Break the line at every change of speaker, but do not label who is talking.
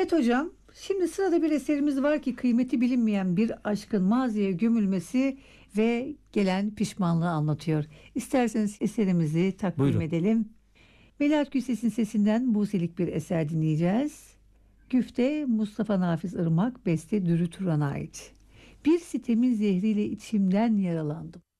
Evet hocam, şimdi sırada bir eserimiz var ki kıymeti bilinmeyen bir aşkın maziye gömülmesi ve gelen pişmanlığı anlatıyor. İsterseniz eserimizi takdim
Buyurun.
edelim. Melahat Gürses'in sesinden Buse'lik bir eser dinleyeceğiz. Güfte Mustafa Nafiz Irmak, beste Dürü Turan'a ait. Bir sitemin zehriyle içimden yaralandım.